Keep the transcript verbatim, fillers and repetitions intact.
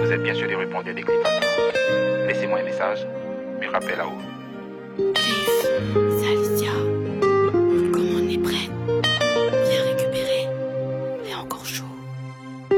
êtes bien sûr des répondeurs d'écriture. Laissez-moi un message, me rappelle là-haut.